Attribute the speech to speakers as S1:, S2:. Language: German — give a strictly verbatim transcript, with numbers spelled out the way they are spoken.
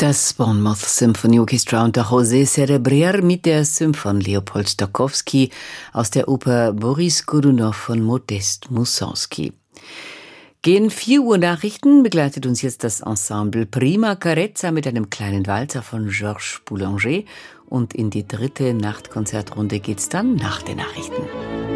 S1: Das Bournemouth Symphony Orchestra unter José Cerebrier mit der Sym von Leopold Stokowski aus der Oper Boris Godunow von Modest Mussorgsky. Gegen vier Uhr Nachrichten begleitet uns jetzt das Ensemble Prima Carezza mit einem kleinen Walzer von Georges Boulanger. Und in die dritte Nachtkonzertrunde geht's dann nach den Nachrichten.